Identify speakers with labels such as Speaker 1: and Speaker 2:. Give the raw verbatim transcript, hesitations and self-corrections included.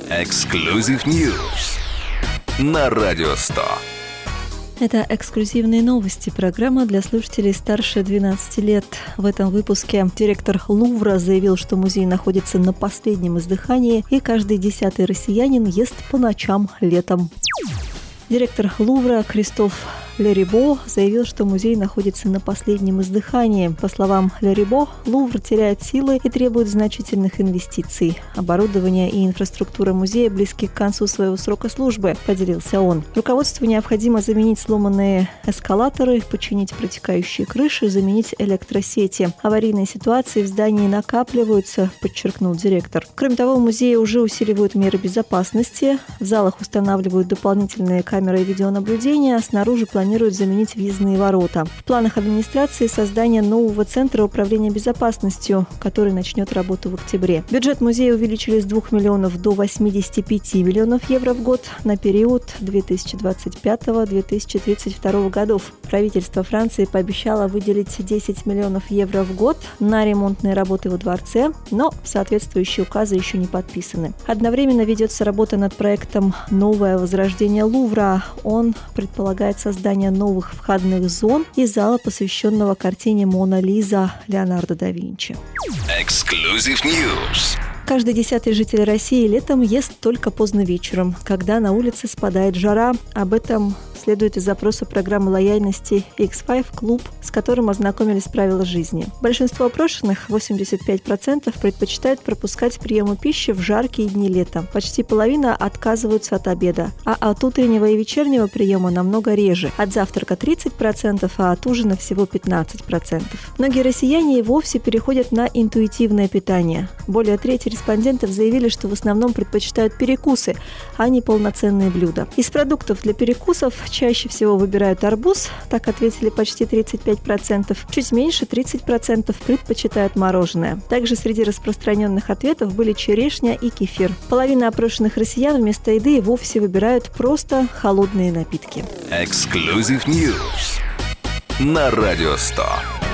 Speaker 1: Exclusive News на Радио сто.
Speaker 2: Это эксклюзивные новости, программа для слушателей старше двенадцати лет. В этом выпуске директор Лувра заявил, что музей находится на последнем издыхании, и каждый десятый россиянин ест по ночам летом. Директор Лувра Кристоф Лерибо заявил, что музей находится на последнем издыхании. По словам Лерибо, Лувр теряет силы и требует значительных инвестиций. Оборудование и инфраструктура музея близки к концу своего срока службы, поделился он. Руководству необходимо заменить сломанные эскалаторы, починить протекающие крыши, заменить электросети. Аварийные ситуации в здании накапливаются, подчеркнул директор. Кроме того, в музее уже усиливают меры безопасности. В залах устанавливают дополнительные камеры видеонаблюдения, а снаружи планируют планируют заменить въездные ворота. В планах администрации создание нового центра управления безопасностью, который начнет работу в октябре. Бюджет музея увеличили с двух миллионов до восьмидесяти пяти миллионов евро в год на период две тысячи двадцать пятого - две тысячи тридцать второго годов. Правительство Франции пообещало выделить десять миллионов евро в год на ремонтные работы во дворце, но соответствующие указы еще не подписаны. Одновременно ведется работа над проектом «Новое возрождение Лувра». Он предполагает создание новых входных зон и зала, посвященного картине «Мона Лиза» Леонардо да Винчи.
Speaker 1: Exclusive News.
Speaker 2: Каждый десятый житель России летом ест только поздно вечером, когда на улице спадает жара. Об этом следует из запроса программы лояльности икс пять Club, с которым ознакомились правила жизни. Большинство опрошенных, восемьдесят пять процентов, предпочитают пропускать приемы пищи в жаркие дни лета. Почти половина отказываются от обеда, а от утреннего и вечернего приема намного реже. От завтрака тридцать процентов, а от ужина всего пятнадцать процентов. Многие россияне и вовсе переходят на интуитивное питание. Более трети респондентов заявили, что в основном предпочитают перекусы, а не полноценные блюда. Из продуктов для перекусов чаще всего выбирают арбуз, так ответили почти тридцать пять процентов. Чуть меньше, тридцать процентов, предпочитают мороженое. Также среди распространенных ответов были черешня и кефир. Половина опрошенных россиян вместо еды вовсе выбирают просто холодные напитки.
Speaker 1: Exclusive News на Радио сто.